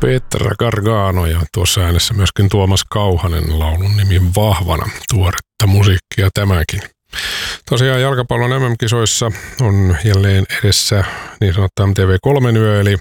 Petra Gargano ja tuossa äänessä myöskin Tuomas Kauhanen, laulun nimi Vahvana. Tuoretta musiikkia tämäkin. Tosiaan jalkapallon MM-kisoissa on jälleen edessä niin sanottu MTV3-yö, eli